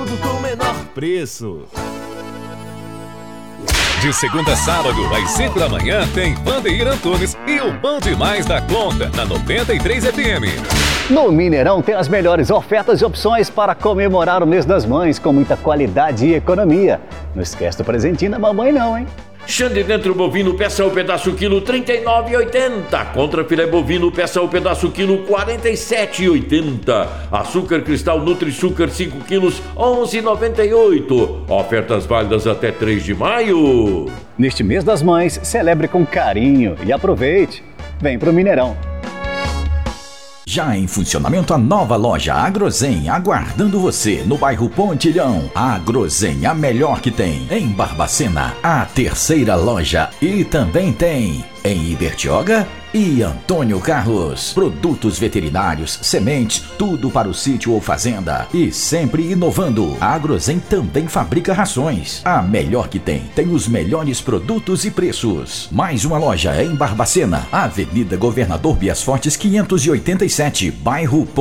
tudo com o menor preço. De segunda a sábado, às 5 da manhã, tem Vandeir Antunes e o Bom Demais da Conta, na 93 FM. No Mineirão tem as melhores ofertas e opções para comemorar o mês das mães, com muita qualidade e economia. Não esquece do presentinho da mamãe não, hein? Xande dentro bovino, peça o pedaço quilo, R$ 39,80. Contra filé bovino, peça o pedaço quilo, R$ 47,80. Açúcar cristal Nutri-Sucr 5 quilos, R$ 11,98. Ofertas válidas até 3 de maio. Neste mês das mães, celebre com carinho e aproveite. Vem pro Mineirão. Já em funcionamento a nova loja Agrozen, aguardando você no bairro Pontilhão. A Agrozen, a melhor que tem. Em Barbacena, a terceira loja. E também tem em Ibertioga e Antônio Carlos. Produtos veterinários, sementes, tudo para o sítio ou fazenda. E sempre inovando. A Agrozen também fabrica rações. A melhor que tem. Tem os melhores produtos e preços. Mais uma loja em Barbacena. Avenida Governador Bias Fortes 587, bairro